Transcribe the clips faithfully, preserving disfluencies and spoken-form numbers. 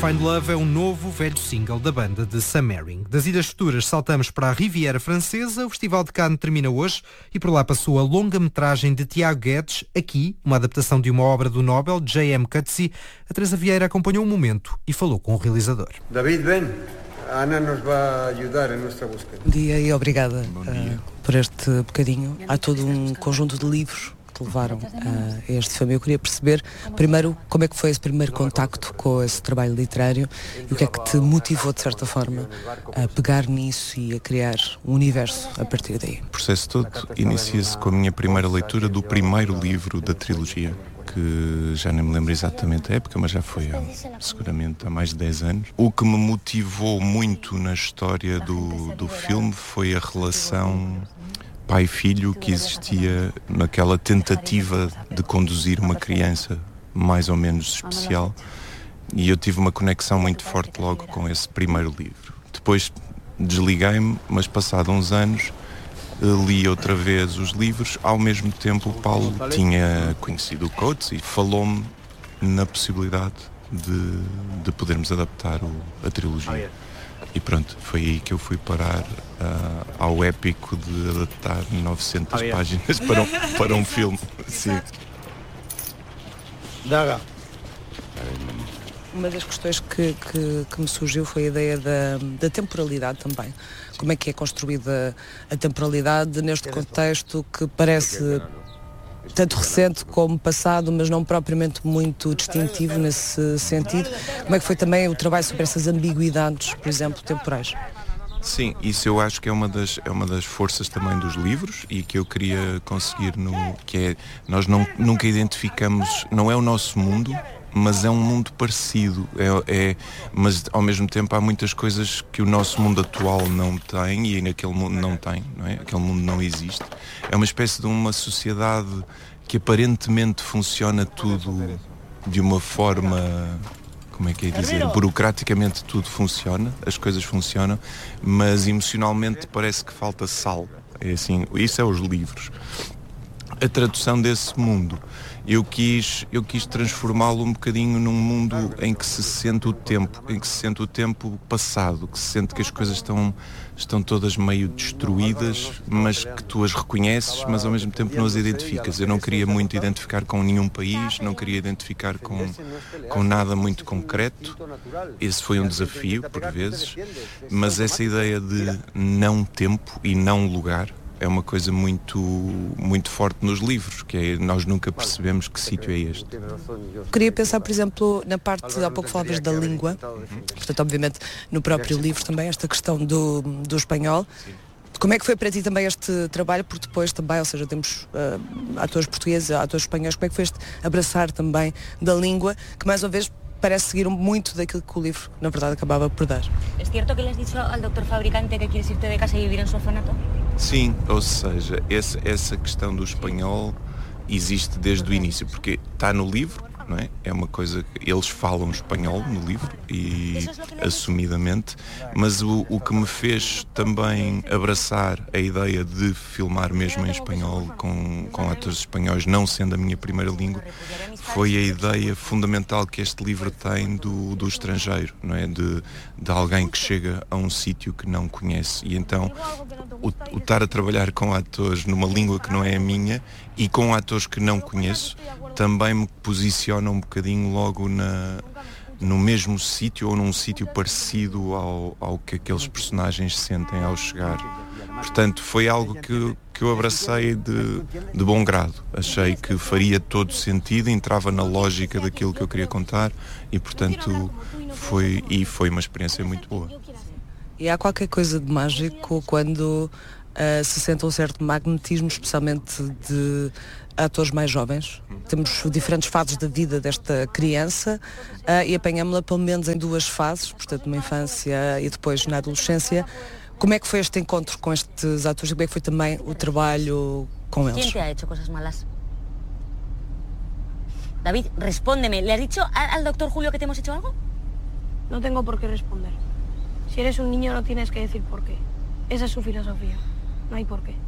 Find Love é um novo velho single da banda de Sam Herring. Das Ilhas Futuras saltamos para a Riviera Francesa. O Festival de Cannes termina hoje e por lá passou a longa-metragem de Tiago Guedes, Aqui, uma adaptação de uma obra do Nobel, J M Coetzee. A Teresa Vieira acompanhou o momento e falou com o realizador. David, ven. A Ana nos vai ajudar em nossa busca. Bom dia e obrigada uh, por este bocadinho. Há todo um conjunto de livros que te levaram uh, a este filme. Eu queria perceber, primeiro, como é que foi esse primeiro contacto com esse trabalho literário e o que é que te motivou, de certa forma, a pegar nisso e a criar um universo a partir daí. O processo todo inicia-se com a minha primeira leitura do primeiro livro da trilogia, que já nem me lembro exatamente a época, mas já foi há, seguramente há mais de dez anos. O que me motivou muito na história do, do filme foi a relação pai-filho que existia naquela tentativa de conduzir uma criança mais ou menos especial, e eu tive uma conexão muito forte logo com esse primeiro livro. Depois desliguei-me, mas passado uns anos li outra vez os livros. Ao mesmo tempo o Paulo tinha conhecido o Coates e falou-me na possibilidade de, de podermos adaptar o, a trilogia. E pronto, foi aí que eu fui parar uh, ao épico de adaptar novecentas páginas para um, para um filme. Sim. Daga. Uma das questões que, que, que me surgiu foi a ideia da, da temporalidade também. Como é que é construída a temporalidade neste contexto que parece tanto recente como passado, mas não propriamente muito distintivo nesse sentido. Como é que foi também o trabalho sobre essas ambiguidades, por exemplo, temporais? Sim, isso eu acho que é uma das, é uma das forças também dos livros e que eu queria conseguir, no que é, nós não, nunca identificamos, não é o nosso mundo, mas é um mundo parecido, é, é, mas ao mesmo tempo há muitas coisas que o nosso mundo atual não tem e naquele mundo não tem, não é? Aquele mundo não existe. É uma espécie de uma sociedade que aparentemente funciona tudo de uma forma, como é que é dizer, burocraticamente tudo funciona, as coisas funcionam, mas emocionalmente parece que falta sal. É assim, isso é os livros. A tradução desse mundo, eu quis, eu quis transformá-lo um bocadinho num mundo em que se sente o tempo, em que se sente o tempo passado, que se sente que as coisas estão, estão todas meio destruídas, mas que tu as reconheces, mas ao mesmo tempo não as identificas. Eu não queria muito identificar com nenhum país, não queria identificar com, com nada muito concreto. Esse foi um desafio, por vezes, mas essa ideia de não tempo e não lugar é uma coisa muito, muito forte nos livros, que é, nós nunca percebemos que sítio é este. Queria pensar, por exemplo, na parte, há pouco falavas da língua, portanto, obviamente, no próprio livro também, esta questão do, do espanhol. Como é que foi para ti também este trabalho? Porque depois também, ou seja, temos uh, atores portugueses, atores espanhóis, como é que foi este abraçar também da língua, que mais uma vez parece seguir muito daquilo que o livro, na verdade, acabava por dar? É certo que lhe has dito ao doutor Fabricante que queres irte de casa e viver em seu orfanato? Sim, ou seja, essa, essa questão do espanhol existe desde o início, porque está no livro, não é? É uma coisa que eles falam espanhol no livro e assumidamente, mas o, o que me fez também abraçar a ideia de filmar mesmo em espanhol com, com atores espanhóis, não sendo a minha primeira língua, foi a ideia fundamental que este livro tem do, do estrangeiro, não é? De, de alguém que chega a um sítio que não conhece. E então o, o estar a trabalhar com atores numa língua que não é a minha e com atores que não conheço também me posiciona um bocadinho logo na, no mesmo sítio ou num sítio parecido ao, ao que aqueles personagens sentem ao chegar. Portanto, foi algo que, que eu abracei de, de bom grado. Achei que faria todo sentido, entrava na lógica daquilo que eu queria contar e, portanto, foi, e foi uma experiência muito boa. E há qualquer coisa de mágico quando uh, se sente um certo magnetismo, especialmente de atores mais jovens. Temos diferentes fases da vida desta criança uh, e apanhámos-la pelo menos em duas fases, portanto, na infância e depois na adolescência. Como é que foi este encontro com estes atores e como é que foi também o trabalho com eles? Quem te ha hecho coisas malas? David, respóndeme. ¿Le has dicho al doctor Julio que te hemos hecho algo? No tengo por qué responder. Si eres un niño no tienes que decir por qué. Esa es su filosofía. No hay por qué.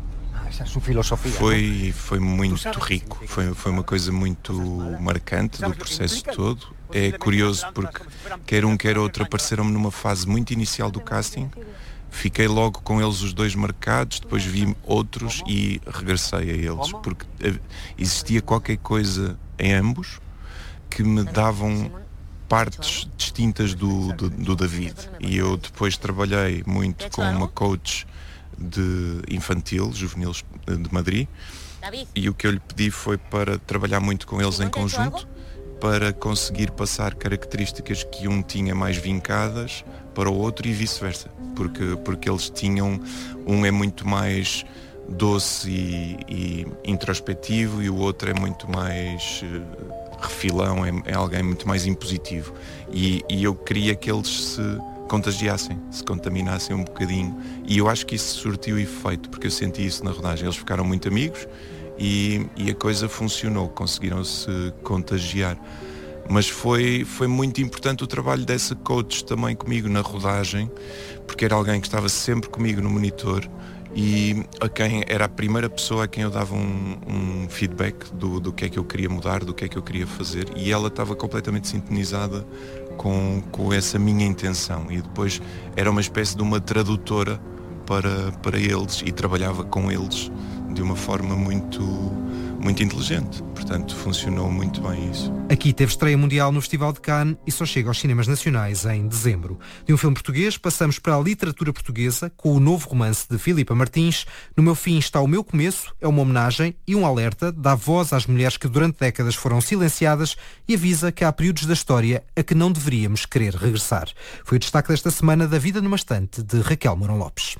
Essa é a sua filosofia. Foi, foi muito rico, foi, foi uma coisa muito marcante do processo todo. É curioso porque quer um quer outro apareceram-me numa fase muito inicial do casting. Fiquei logo com eles os dois marcados, depois vi outros e regressei a eles, porque existia qualquer coisa em ambos que me davam partes distintas do, do, do David. E eu depois trabalhei muito com uma coach de infantil, juvenil de Madrid, e o que eu lhe pedi foi para trabalhar muito com eles em conjunto, para conseguir passar características que um tinha mais vincadas para o outro e vice-versa, porque, porque eles tinham, um é muito mais doce e, e introspectivo e o outro é muito mais uh, refilão, é, é alguém muito mais impositivo, e, e eu queria que eles se contagiassem, se contaminassem um bocadinho, e eu acho que isso surtiu efeito, porque eu senti isso na rodagem. Eles ficaram muito amigos e, e a coisa funcionou, conseguiram se contagiar. Mas foi, foi muito importante o trabalho dessa coach também comigo na rodagem, porque era alguém que estava sempre comigo no monitor e a quem era a primeira pessoa a quem eu dava um, um feedback do, do que é que eu queria mudar, do que é que eu queria fazer, e ela estava completamente sintonizada com, com essa minha intenção, e depois era uma espécie de uma tradutora para, para eles, e trabalhava com eles de uma forma muito, muito inteligente. Portanto, funcionou muito bem isso. Aqui teve estreia mundial no Festival de Cannes e só chega aos cinemas nacionais em dezembro. De um filme português, passamos para a literatura portuguesa com o novo romance de Filipa Martins. No Meu Fim está o Meu Começo, é uma homenagem e um alerta, dá voz às mulheres que durante décadas foram silenciadas e avisa que há períodos da história a que não deveríamos querer regressar. Foi o destaque desta semana da Vida numa Estante, de Raquel Mourão Lopes.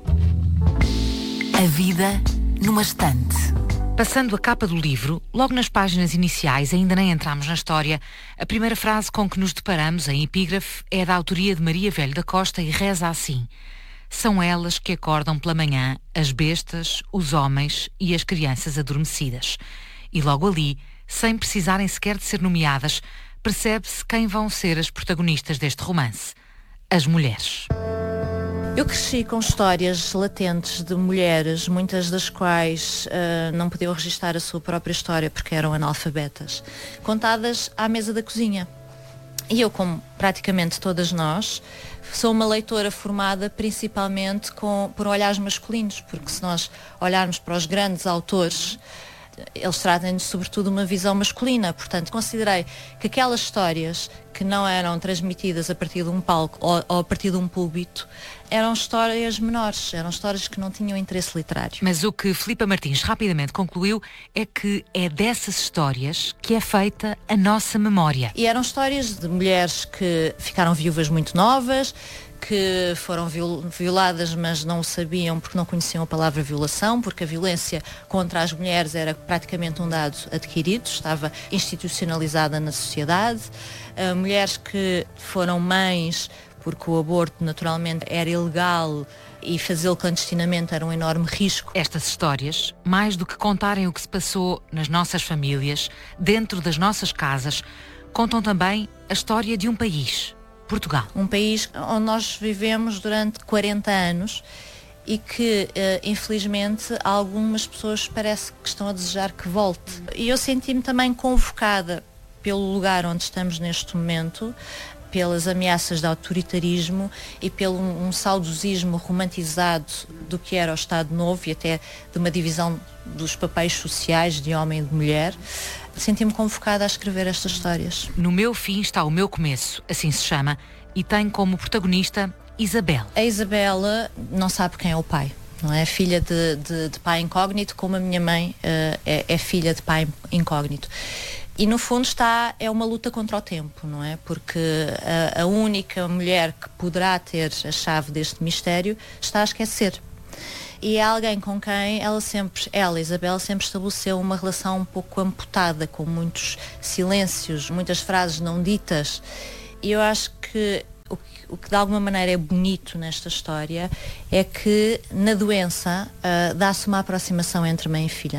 A Vida numa Estante. Passando a capa do livro, logo nas páginas iniciais, ainda nem entramos na história, a primeira frase com que nos deparamos, em epígrafe, é da autoria de Maria Velho da Costa e reza assim: são elas que acordam pela manhã as bestas, os homens e as crianças adormecidas. E logo ali, sem precisarem sequer de ser nomeadas, percebe-se quem vão ser as protagonistas deste romance: as mulheres. Eu cresci com histórias latentes de mulheres, muitas das quais uh, não podiam registar a sua própria história porque eram analfabetas, contadas à mesa da cozinha. E eu, como praticamente todas nós, sou uma leitora formada principalmente com, por olhares masculinos, porque se nós olharmos para os grandes autores, eles trazem-nos sobretudo uma visão masculina. Portanto, considerei que aquelas histórias que não eram transmitidas a partir de um palco ou, ou a partir de um púlpito eram histórias menores, eram histórias que não tinham interesse literário. Mas o que Filipa Martins rapidamente concluiu é que é dessas histórias que é feita a nossa memória. E eram histórias de mulheres que ficaram viúvas muito novas, que foram violadas, mas não o sabiam porque não conheciam a palavra violação, porque a violência contra as mulheres era praticamente um dado adquirido, estava institucionalizada na sociedade. Uh, mulheres que foram mães porque o aborto naturalmente era ilegal e fazê-lo clandestinamente era um enorme risco. Estas histórias, mais do que contarem o que se passou nas nossas famílias, dentro das nossas casas, contam também a história de um país, Portugal. Um país onde nós vivemos durante quarenta anos e que, infelizmente, algumas pessoas parece que estão a desejar que volte. E eu senti-me também convocada pelo lugar onde estamos neste momento, pelas ameaças de autoritarismo e pelo um saudosismo romantizado do que era o Estado Novo e até de uma divisão dos papéis sociais de homem e de mulher. Senti-me convocada a escrever estas histórias. No Meu Fim está o Meu Começo, assim se chama, e tem como protagonista Isabel. A Isabela não sabe quem é o pai, não é? Filha de, de, de pai incógnito, como a minha mãe uh, é, é filha de pai incógnito. E no fundo está, é uma luta contra o tempo, não é? Porque a, a única mulher que poderá ter a chave deste mistério está a esquecer. E é alguém com quem ela sempre, ela, Isabel, sempre estabeleceu uma relação um pouco amputada, com muitos silêncios, muitas frases não ditas. E eu acho que o que, o que de alguma maneira é bonito nesta história é que na doença uh, dá-se uma aproximação entre mãe e filha.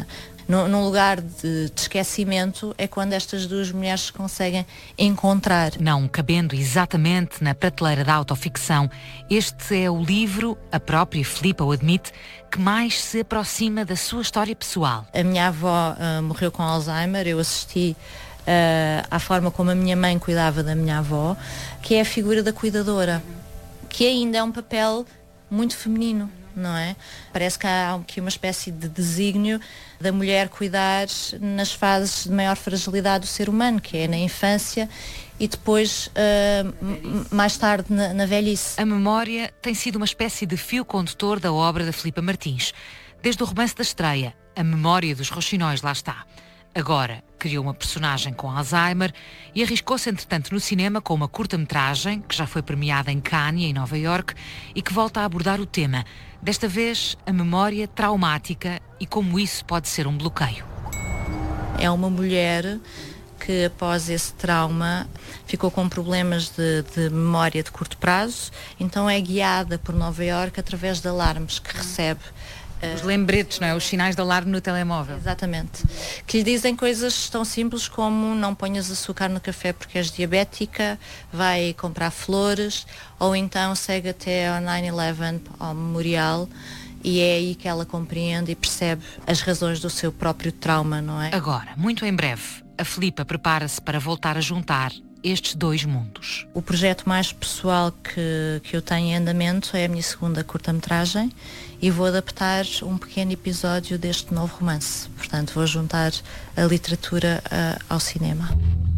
no, num lugar de, de esquecimento, é quando estas duas mulheres se conseguem encontrar. Não cabendo exatamente na prateleira da autoficção, este é o livro, a própria Filipa o admite, que mais se aproxima da sua história pessoal. A minha avó uh, morreu com Alzheimer, eu assisti uh, à forma como a minha mãe cuidava da minha avó, que é a figura da cuidadora, que ainda é um papel muito feminino, não é? Parece que há aqui uma espécie de desígnio da mulher cuidar nas fases de maior fragilidade do ser humano, que é na infância e depois, uh, mais tarde, na, na velhice. A memória tem sido uma espécie de fio condutor da obra da Filipa Martins. Desde o romance da estreia, a memória dos Rouxinóis lá está. Agora, criou uma personagem com Alzheimer e arriscou-se, entretanto, no cinema com uma curta-metragem, que já foi premiada em Cannes, em Nova Iorque, e que volta a abordar o tema. Desta vez, a memória traumática e como isso pode ser um bloqueio. É uma mulher que, após esse trauma, ficou com problemas de, de memória de curto prazo, então é guiada por Nova Iorque através de alarmes que recebe. Os lembretes, não é? Os sinais de alarme no telemóvel. Exatamente. Que lhe dizem coisas tão simples como não ponhas açúcar no café porque és diabética, vai comprar flores, ou então segue até ao nove onze, ao memorial, e é aí que ela compreende e percebe as razões do seu próprio trauma, não é? Agora, muito em breve, a Filipa prepara-se para voltar a juntar estes dois mundos. O projeto mais pessoal que, que eu tenho em andamento é a minha segunda curta-metragem e vou adaptar um pequeno episódio deste novo romance. Portanto, vou juntar a literatura uh, ao cinema.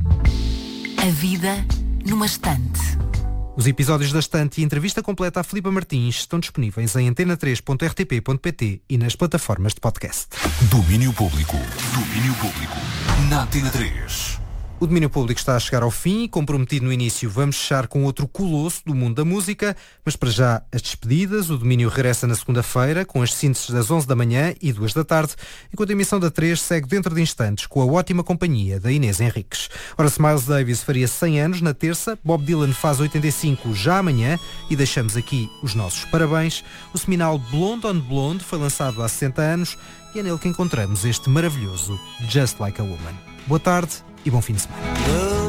A vida numa estante. Os episódios da Estante e a entrevista completa à Filipa Martins estão disponíveis em antena três ponto r t p ponto p t e nas plataformas de podcast. Domínio Público. Domínio Público. Na Antena três. O domínio público está a chegar ao fim e, comprometido no início, vamos fechar com outro colosso do mundo da música, mas para já as despedidas. O domínio regressa na segunda-feira com as sínteses das onze da manhã e duas da tarde, enquanto a emissão da três segue dentro de instantes com a ótima companhia da Inês Henriques. Ora, se Miles Davis faria cem anos na terça, Bob Dylan faz oitenta e cinco já amanhã e deixamos aqui os nossos parabéns. O seminal Blonde on Blonde foi lançado há sessenta anos e é nele que encontramos este maravilhoso Just Like a Woman. Boa tarde e bom fim de semana.